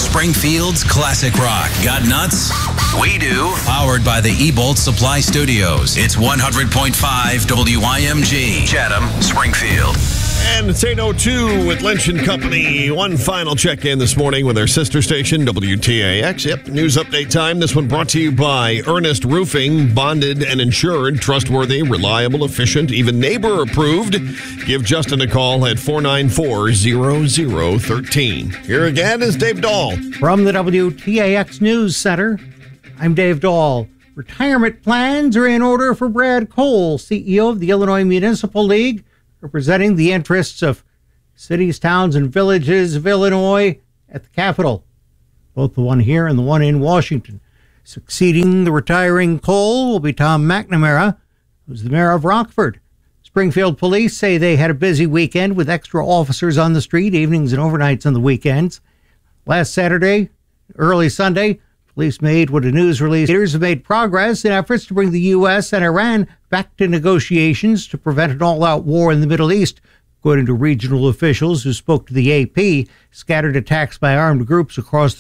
Springfield's classic rock. Got nuts? We do. Powered by the Ebolt Supply Studios. It's 100.5 WIMG. Chatham, Springfield. And it's 8:02 with Lynch & Company. One final check-in this morning with our sister station, WTAX. Yep, news update time. This one brought to you by Ernest Roofing. Bonded and insured, trustworthy, reliable, efficient, even neighbor-approved. Give Justin a call at 494-0013. Here again is Dave Dahl. From the WTAX News Center, I'm Dave Dahl. Retirement plans are in order for Brad Cole, CEO of the Illinois Municipal League, representing the interests of cities, towns, and villages of Illinois at the Capitol, both the one here and the one in Washington. Succeeding the retiring Cole will be Tom McNamara, who's the mayor of Rockford. Springfield police say they had a busy weekend with extra officers on the street, evenings and overnights on the weekends. Last Saturday, early Sunday, police made what a news release. Leaders have made progress in efforts to bring the U.S. and Iran back to negotiations to prevent an all-out war in the Middle East, according to regional officials who spoke to the AP. Scattered attacks by armed groups across the